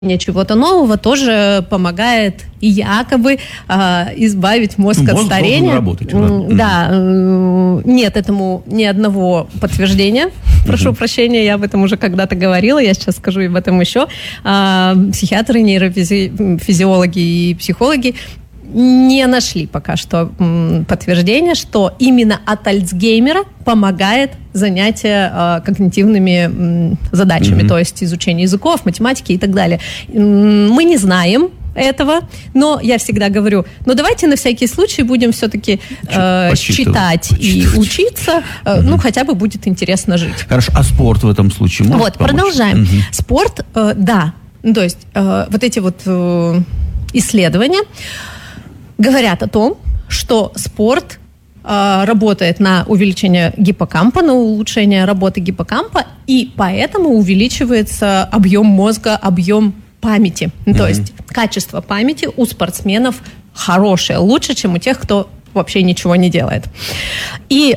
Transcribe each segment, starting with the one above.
чего-то нового тоже помогает якобы избавить мозг от старения. Мозг должен работать. Да, нет этому ни одного подтверждения. Прошу прощения, я об этом уже когда-то говорила, я сейчас скажу об этом еще. Психиатры, нейрофизиологи и психологи не нашли пока что подтверждения, что именно от Альцгеймера помогает занятие когнитивными задачами, то есть изучение языков, математики и так далее. Мы не знаем этого, но я всегда говорю, давайте на всякий случай будем все-таки читать и учиться, хотя бы будет интересно жить. Хорошо, а спорт в этом случае может помочь? Продолжаем. Спорт, да, то есть вот эти вот исследования говорят о том, что спорт работает на увеличение гиппокампа, на улучшение работы гиппокампа, и поэтому увеличивается объем мозга, объем памяти. То есть качество памяти у спортсменов хорошее, лучше, чем у тех, кто вообще ничего не делает. И,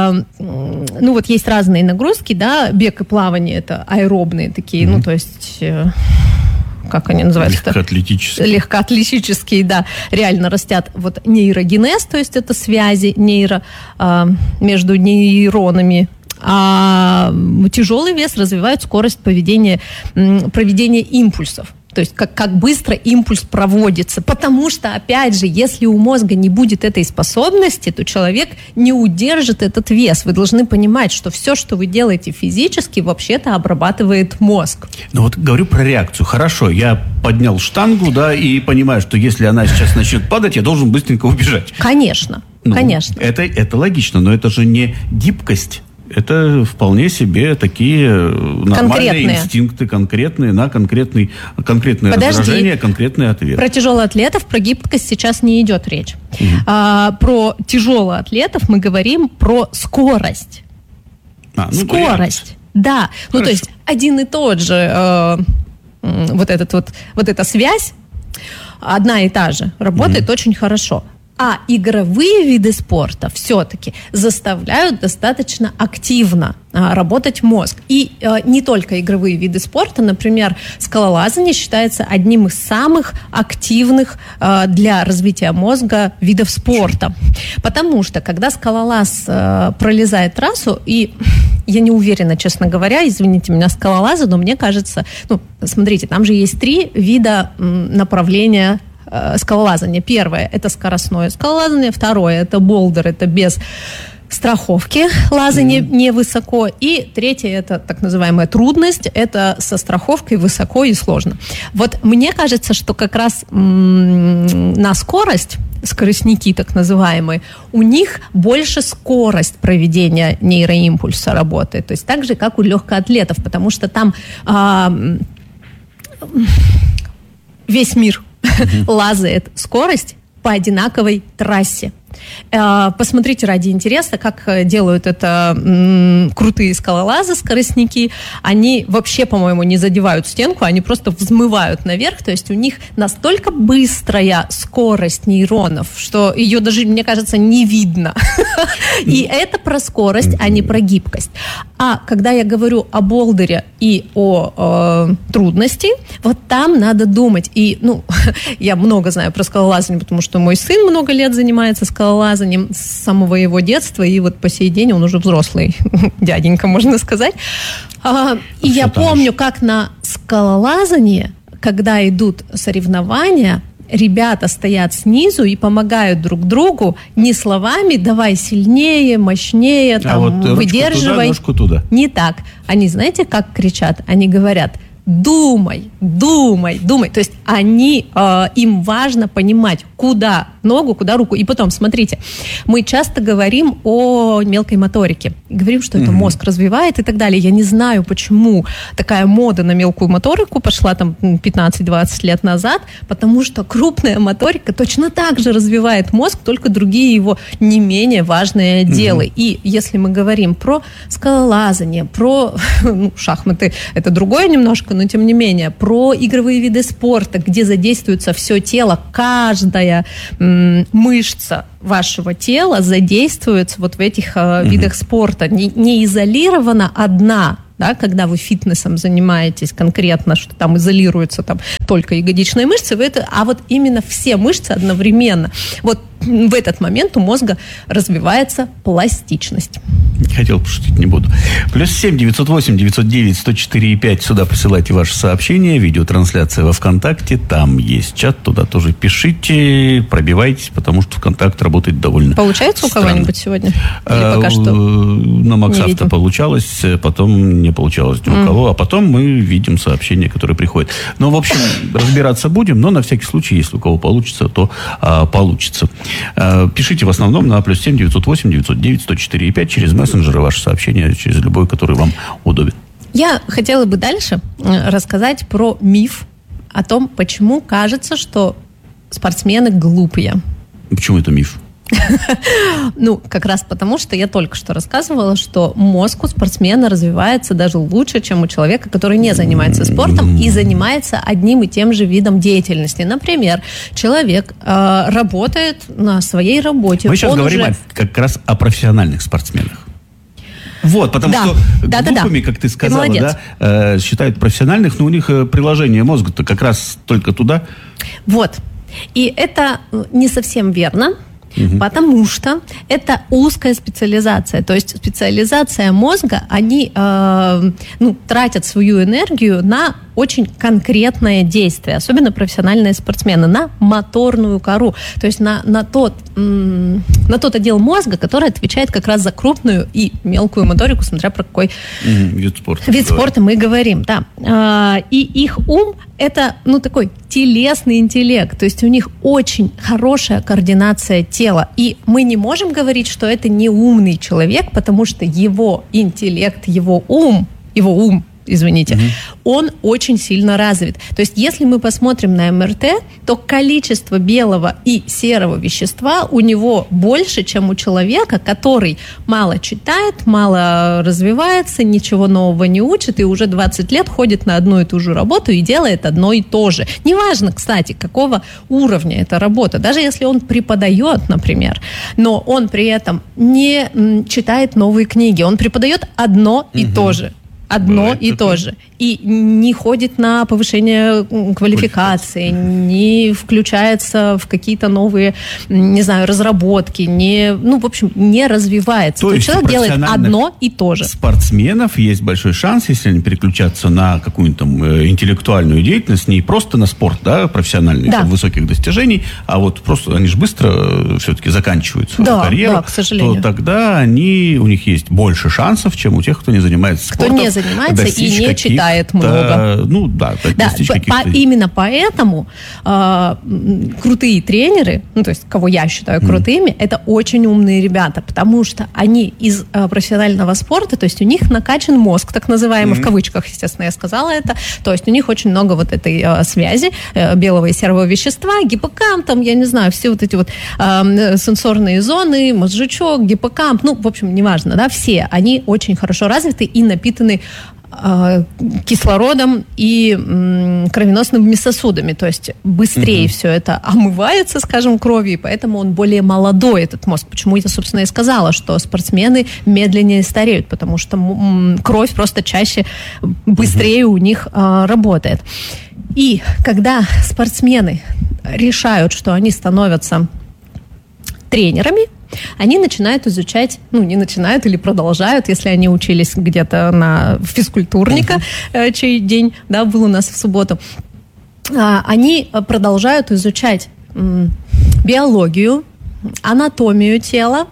есть разные нагрузки, да, бег и плавание – это аэробные такие, то есть... как они называются? Легкоатлетические, да, реально растят нейрогенез, то есть это связи между нейронами. А тяжелый вес развивает скорость проведения импульсов. То есть как быстро импульс проводится. Потому что, опять же, если у мозга не будет этой способности, то человек не удержит этот вес. Вы должны понимать, что все, что вы делаете физически, вообще-то обрабатывает мозг. Говорю про реакцию. Хорошо, я поднял штангу, да, и понимаю, что если она сейчас начнет падать, я должен быстренько убежать. Конечно, конечно. Это логично, но это же не гибкость. Это вполне себе такие нормальные инстинкты, конкретные, на конкретное раздражение, конкретный ответ. Про тяжелоатлетов, про гибкость сейчас не идет речь. Про тяжелоатлетов мы говорим про скорость. Скорость. Да. То есть один и тот же эта связь, одна и та же, работает очень хорошо. А игровые виды спорта все-таки заставляют достаточно активно работать мозг. И не только игровые виды спорта, например, скалолазание считается одним из самых активных для развития мозга видов спорта. Потому что, когда скалолаз пролезает трассу, и я не уверена, честно говоря, извините меня, скалолазы, но мне кажется, смотрите, там же есть 3 вида направления скалолазание. Первое – это скоростное скалолазание. Второе – это болдер, это без страховки, лазание невысоко. И третье – это так называемая трудность, это со страховкой высоко и сложно. Мне кажется, что как раз на скорость, скоростники так называемые, у них больше скорость проведения нейроимпульса работает. То есть так же, как у легкоатлетов, потому что там весь мир лазает скорость по одинаковой трассе. Посмотрите ради интереса, как делают это крутые скалолазы, скоростники. Они вообще, по-моему, не задевают стенку, они просто взмывают наверх. То есть у них настолько быстрая скорость нейронов, что ее даже, мне кажется, не видно. И это про скорость, а не про гибкость. А когда я говорю о болдере и о трудности, там надо думать. И, я много знаю про скалолазание, потому что мой сын много лет занимается скалолазанием с самого его детства, и по сей день он уже взрослый дяденька, можно сказать. И я помню, как на скалолазании, когда идут соревнования, ребята стоят снизу и помогают друг другу не словами «давай сильнее, мощнее, выдерживай». Ножку туда. Не так. Они, знаете, как кричат? Они говорят: думай, думай, думай. То есть им важно понимать, куда ногу, куда руку. И потом, смотрите, мы часто говорим о мелкой моторике. Говорим, что это мозг развивает и так далее. Я не знаю, почему такая мода на мелкую моторику пошла 15-20 лет назад, потому что крупная моторика точно так же развивает мозг, только другие его не менее важные отделы. И если мы говорим про скалолазание, про шахматы, это другое немножко, но тем не менее, про игровые виды спорта, где задействуется все тело, каждая мышца вашего тела задействуется в этих видах спорта. Не изолирована одна да, когда вы фитнесом занимаетесь конкретно, что там изолируются там только ягодичные мышцы, а вот именно все мышцы одновременно. Вот в этот момент у мозга развивается пластичность. Хотел пошутить, не буду. +7 908 909 104 5. Сюда присылайте ваши сообщения. Видеотрансляция во ВКонтакте. Там есть чат. Туда тоже пишите. Пробивайтесь, потому что ВКонтакт работает довольно Получается странно. У кого-нибудь сегодня? Или пока что на МаксАвто получалось, потом не получалось ни у кого. А потом мы видим сообщения, которые приходят. Ну, в общем, разбираться будем. Но на всякий случай, если у кого получится, то получится. Пишите в основном на +7 908 909 104 5 через мессенджеры ваши сообщения, через любой, который вам удобен. Я хотела бы дальше рассказать про миф о том, почему кажется, что спортсмены глупые. Почему это миф? Ну, как раз потому, что я только что рассказывала, что мозг у спортсмена развивается даже лучше, чем у человека, который не занимается спортом и занимается одним и тем же видом деятельности. Например, человек работает на своей работе. Мы сейчас говорим как раз о профессиональных спортсменах. Вот, потому что глупыми, как ты сказала, считают профессиональных, но у них приложение мозга-то как раз только туда. Вот. И это не совсем верно. Потому что это узкая специализация. То есть специализация мозга, они тратят свою энергию на очень конкретное действие, особенно профессиональные спортсмены, на моторную кору, то есть на тот отдел мозга, который отвечает как раз за крупную и мелкую моторику, смотря про какой вид спорта мы говорим. Да. И их ум – это такой телесный интеллект, то есть у них очень хорошая координация тела, и мы не можем говорить, что это не умный человек, потому что его интеллект, его ум, он очень сильно развит. То есть, если мы посмотрим на МРТ, то количество белого и серого вещества у него больше, чем у человека, который мало читает, мало развивается, ничего нового не учит и уже 20 лет ходит на одну и ту же работу и делает одно и то же. Неважно, кстати, какого уровня эта работа, даже если он преподает, например, но он при этом не читает новые книги, он преподает одно и то же. То же. И не ходит на повышение квалификации, не включается в какие-то новые, не знаю, разработки, не развивается. То есть человек делает одно и то же. Спортсменов есть большой шанс, если они переключатся на какую-то интеллектуальную деятельность, не просто на спорт, профессиональный, высоких достижений, а вот просто они же быстро все-таки заканчивают свою карьеру, к сожалению. То тогда у них есть больше шансов, чем у тех, кто не занимается спортом. Занимается и не читает много. Именно поэтому крутые тренеры, то есть кого я считаю крутыми, это очень умные ребята, потому что они из профессионального спорта, то есть у них накачан мозг, так называемый, в кавычках, естественно, я сказала это, то есть у них очень много вот этой связи белого и серого вещества, гиппокамп, я не знаю, все вот эти вот сенсорные зоны, мозжечок, гиппокамп, в общем, неважно, все, они очень хорошо развиты и напитаны кислородом и кровеносными сосудами, то есть быстрее все это омывается, скажем, кровью, и поэтому он более молодой, этот мозг. Почему я, собственно, и сказала, что спортсмены медленнее стареют, потому что кровь просто чаще, быстрее у них работает. И когда спортсмены решают, что они становятся тренерами, они начинают изучать, не начинают или продолжают, если они учились где-то на физкультурника, чей день, был у нас в субботу, они продолжают изучать биологию, анатомию тела,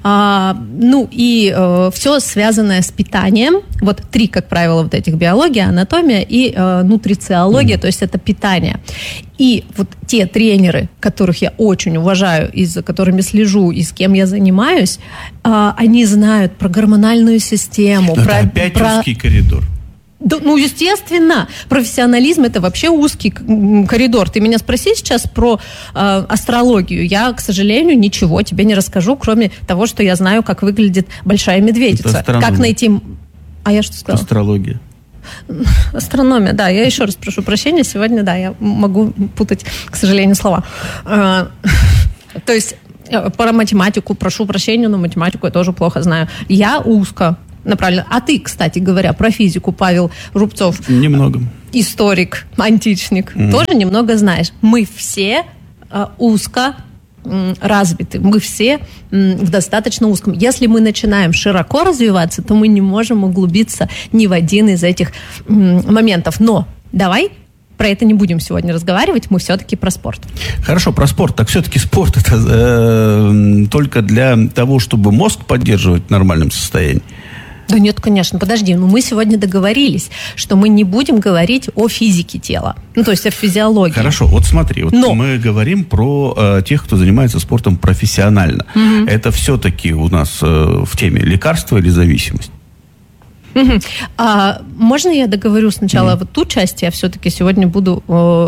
и все связанное с питанием. Вот 3, как правило, вот этих: биология, анатомия и нутрициология, то есть это питание. И вот те тренеры, которых я очень уважаю, и за которыми слежу, и с кем я занимаюсь, они знают про гормональную систему. Это опять узкий коридор. Да, естественно, профессионализм – это вообще узкий коридор. Ты меня спроси сейчас про астрологию. Я, к сожалению, ничего тебе не расскажу, кроме того, что я знаю, как выглядит большая медведица. Как найти... А я что сказала? Астрология. Астрономия, да. Я еще раз прошу прощения. Сегодня, я могу путать, к сожалению, слова. То есть, про математику прошу прощения, но математику я тоже плохо знаю. Я узко направлена. А ты, кстати говоря, про физику, Павел Рубцов. Немного. Историк, античник. Тоже немного знаешь. Мы все узко развиты. Мы все в достаточно узком. Если мы начинаем широко развиваться, то мы не можем углубиться ни в один из этих моментов. Но давай про это не будем сегодня разговаривать, мы все-таки про спорт. Хорошо, про спорт. Так все-таки спорт это только для того, чтобы мозг поддерживать в нормальном состоянии? Да нет, конечно, подожди, но мы сегодня договорились, что мы не будем говорить о физике тела, то есть о физиологии. Хорошо, вот смотри, мы говорим про тех, кто занимается спортом профессионально. Угу. Это все-таки у нас в теме лекарства или зависимость? Угу. Можно я договорю сначала вот ту часть, я все-таки сегодня буду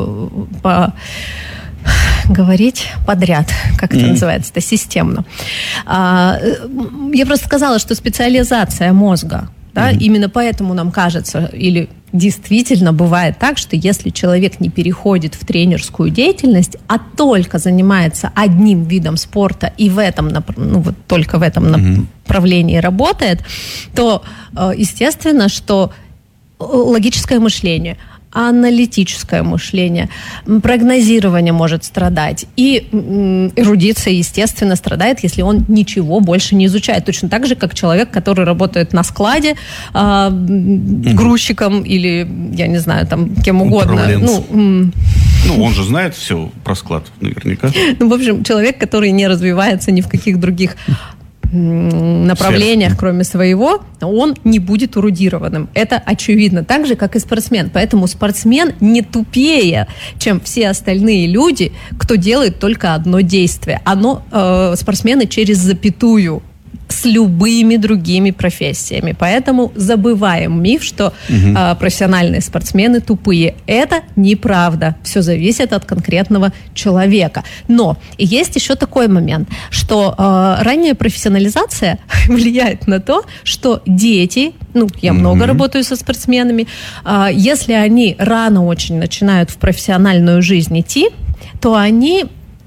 говорить подряд, как это называется, системно. Я просто сказала, что специализация мозга, да, именно поэтому нам кажется, или действительно бывает так, что если человек не переходит в тренерскую деятельность, а только занимается одним видом спорта и в этом, только в этом направлении работает, то, естественно, что логическое мышление, аналитическое мышление, прогнозирование может страдать. И эрудиция, естественно, страдает, если он ничего больше не изучает. Точно так же, как человек, который работает на складе грузчиком или, я не знаю, там, кем угодно. Он же знает все про склад, наверняка. В общем, человек, который не развивается ни в каких других направлениях, кроме своего, он не будет эрудированным. Это очевидно. Так же, как и спортсмен. Поэтому спортсмен не тупее, чем все остальные люди, кто делает только одно действие. Спортсмены через запятую с любыми другими профессиями. Поэтому забываем миф, что профессиональные спортсмены тупые. Это неправда. Все зависит от конкретного человека. Но есть еще такой момент, что ранняя профессионализация влияет на то, что дети, я много работаю со спортсменами, если они рано очень начинают в профессиональную жизнь идти, то они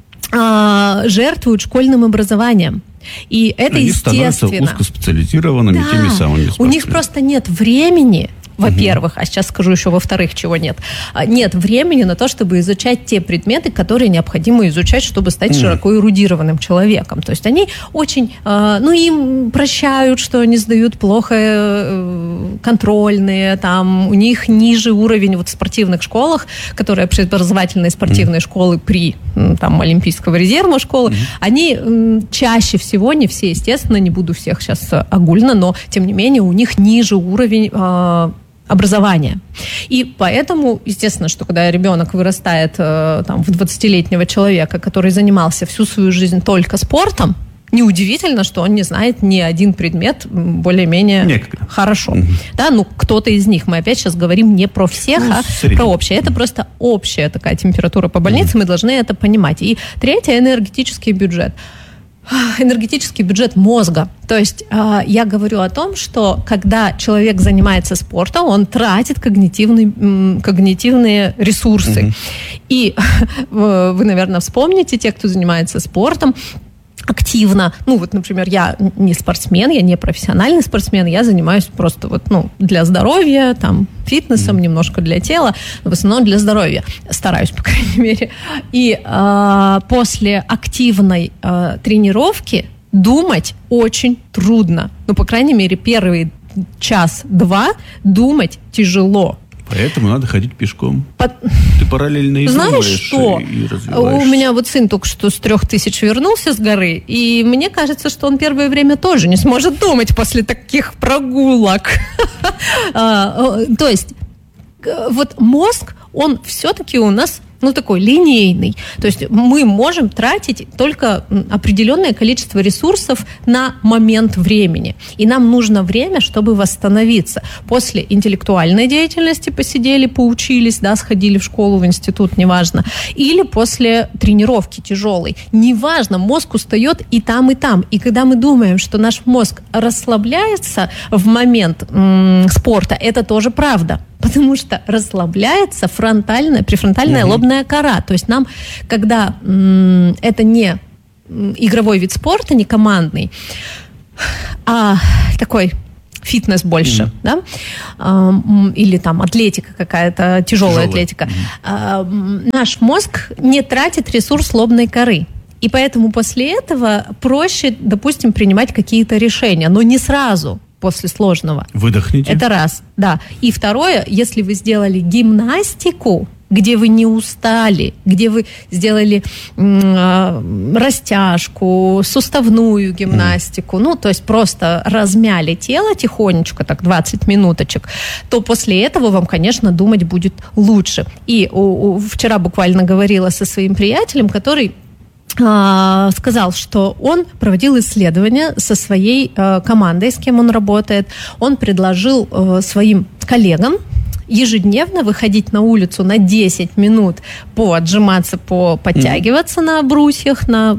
жертвуют школьным образованием. И это они естественно. Становятся узкоспециализированными теми самыми спортсменами. У них просто нет времени, во-первых, а сейчас скажу еще во-вторых, чего нет. Нет времени на то, чтобы изучать те предметы, которые необходимо изучать, чтобы стать широко эрудированным человеком. То есть они очень, им прощают, что они сдают плохо контрольные, там, у них ниже уровень в спортивных школах, которые общеобразовательные спортивные школы при Олимпийского резерва школы, они чаще всего, не все, естественно, не буду всех сейчас огульно, но, тем не менее, у них ниже уровень образования. И поэтому, естественно, что когда ребенок вырастает в 20-летнего человека, который занимался всю свою жизнь только спортом, неудивительно, что он не знает ни один предмет более-менее хорошо. Да, кто-то из них. Мы опять сейчас говорим не про всех, а про общее. Это просто общая такая температура по больнице, мы должны это понимать. И третье – энергетический бюджет. Энергетический бюджет мозга. То есть я говорю о том, что когда человек занимается спортом, он тратит когнитивные ресурсы. И вы, наверное, вспомните, те, кто занимается спортом, активно. Например, я не спортсмен, я не профессиональный спортсмен, я занимаюсь просто для здоровья, фитнесом, немножко для тела, но в основном для здоровья. Стараюсь, по крайней мере. И после активной тренировки думать очень трудно. По крайней мере, первые час-два думать тяжело. Поэтому надо ходить пешком. Ты параллельно и знаешь что? И развиваешься. У меня сын только что с 3000 вернулся с горы, и мне кажется, что он первое время тоже не сможет думать после таких прогулок. То есть, мозг, он все-таки у нас такой линейный. То есть мы можем тратить только определенное количество ресурсов на момент времени. И нам нужно время, чтобы восстановиться. После интеллектуальной деятельности посидели, поучились, сходили в школу, в институт, неважно. Или после тренировки тяжелой. Неважно, мозг устает и там, и там. И когда мы думаем, что наш мозг расслабляется в момент спорта, это тоже правда. Потому что расслабляется префронтальная лобная кора. То есть нам, когда это не игровой вид спорта, не командный, а такой фитнес больше, да, или там атлетика какая-то, тяжелая атлетика, наш мозг не тратит ресурс лобной коры. И поэтому после этого проще, допустим, принимать какие-то решения, но не сразу после сложного. Выдохните. Это раз, да. И второе, если вы сделали гимнастику, где вы не устали, где вы сделали растяжку, суставную гимнастику, ну, то есть просто размяли тело тихонечко, так 20 минуточек, то после этого вам, конечно, думать будет лучше. И вчера буквально говорила со своим приятелем, который сказал, что он проводил исследования со своей командой, с кем он работает. Он предложил своим коллегам ежедневно выходить на улицу на 10 минут, поотжиматься, подтягиваться на брусьях, на...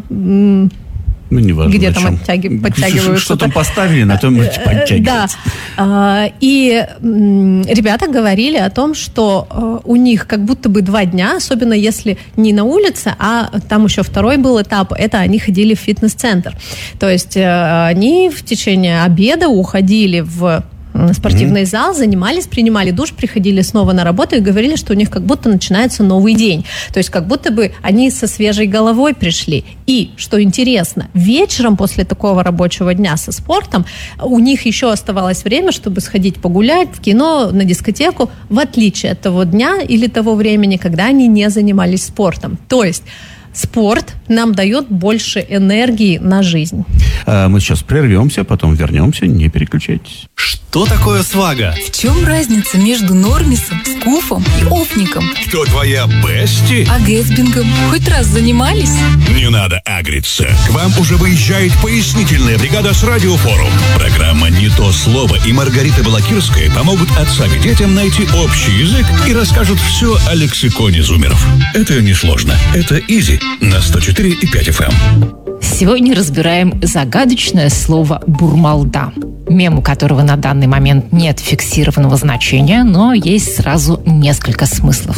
Ну, неважно, где там подтягиваются. Что там поставили, на том подтягиваются. Да. И ребята говорили о том, что у них как будто бы 2 дня, особенно если не на улице, а там еще второй был этап, это они ходили в фитнес-центр. То есть они в течение обеда уходили в спортивный зал, занимались, принимали душ, приходили снова на работу и говорили, что у них как будто начинается новый день. То есть как будто бы они со свежей головой пришли. И, что интересно, вечером после такого рабочего дня со спортом у них еще оставалось время, чтобы сходить погулять в кино, на дискотеку, в отличие от того дня или того времени, когда они не занимались спортом. То есть спорт нам дает больше энергии на жизнь. Мы сейчас прервемся, потом вернемся, не переключайтесь. Что такое свага? В чем разница между нормисом, скуфом и офником? Кто твоя бести? А гэтсбингом хоть раз занимались? Не надо агриться. К вам уже выезжает пояснительная бригада с Радиофорум. Программа «Не то слово» и Маргарита Балакирская помогут отцам и детям найти общий язык и расскажут все о лексиконе зумеров. Это несложно. Это изи на 104,5 FM. Сегодня разбираем загадочное слово «бурмалда», мем, у которого на данный момент нет фиксированного значения, но есть сразу несколько смыслов.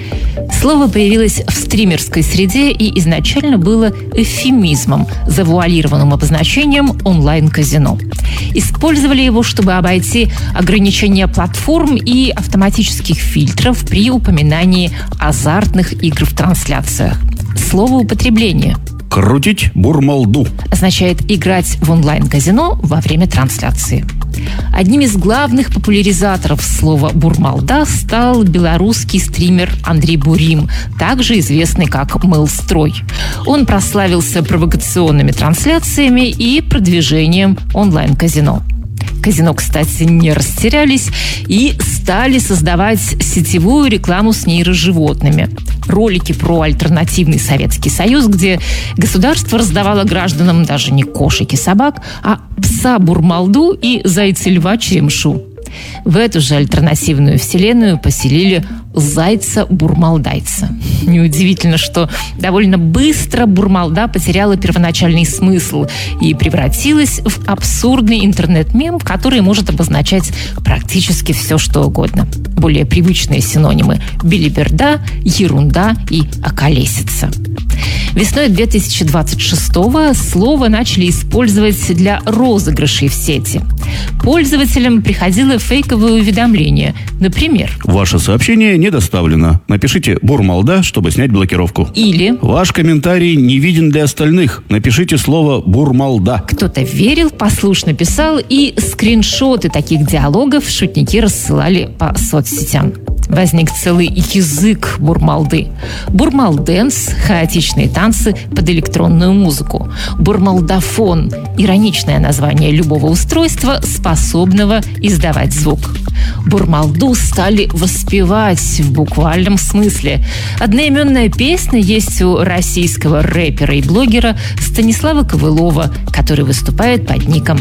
Слово появилось в стримерской среде и изначально было эвфемизмом, завуалированным обозначением онлайн-казино. Использовали его, чтобы обойти ограничения платформ и автоматических фильтров при упоминании азартных игр в трансляциях. Слово употребления. Крутить бурмалду означает играть в онлайн-казино во время трансляции. Одним из главных популяризаторов слова «бурмалда» стал белорусский стример Андрей Бурим, также известный как Мэлстрой. Он прославился провокационными трансляциями и продвижением онлайн-казино. Казино, кстати, не растерялись и стали создавать сетевую рекламу с нейроживотными. Ролики про альтернативный Советский Союз, где государство раздавало гражданам даже не кошек и собак, а пса Бурмалду и зайца-льва Черемшу. В эту же альтернативную вселенную поселили зайца-бурмалдайца. Неудивительно, что довольно быстро бурмалда потеряла первоначальный смысл и превратилась в абсурдный интернет-мем, который может обозначать практически все, что угодно. Более привычные синонимы – белиберда, ерунда и околесица. Весной 2026-го слово начали использовать для розыгрышей в сети. Пользователям приходило фейковое уведомление. Например: ваше сообщение не доставлено. Напишите «бурмалда», чтобы снять блокировку. Или ваш комментарий не виден для остальных. Напишите слово «бурмалда». Кто-то верил, послушно писал, и скриншоты таких диалогов шутники рассылали по соцсетям. Возник целый язык бурмалды. Бурмалденс – хаотичные танцы под электронную музыку. Бурмалдафон – ироничное название любого устройства, способного издавать звук. Бурмалду стали воспевать в буквальном смысле. Одноименная песня есть у российского рэпера и блогера Станислава Ковылова, который выступает под ником